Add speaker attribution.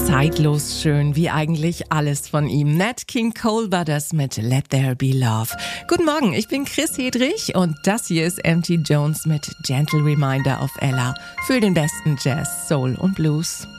Speaker 1: Zeitlos schön, wie eigentlich alles von ihm. Nat King Cole war das mit Let There Be Love. Guten Morgen, ich bin Chris Hedrich und das hier ist MT Jones mit Gentle Reminder auf Ella für den besten Jazz, Soul und Blues.